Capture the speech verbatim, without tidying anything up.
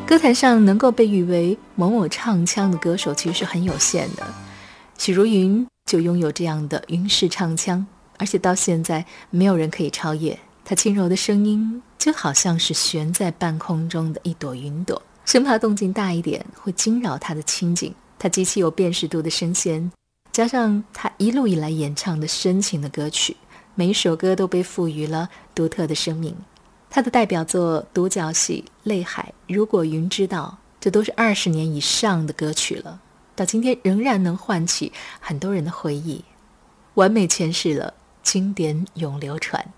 歌坛上能够被誉为某某唱腔的歌手其实是很有限的，许茹芸就拥有这样的云式唱腔，而且到现在没有人可以超越。她轻柔的声音就好像是悬在半空中的一朵云朵，生怕动静大一点会惊扰她的清静。她极其有辨识度的声线，加上她一路以来演唱的深情的歌曲，每一首歌都被赋予了独特的生命。他的代表作《独角戏》《泪海》《如果云知道》，这都是二十年以上的歌曲了，到今天仍然能唤起很多人的回忆，完美诠释了经典永流传。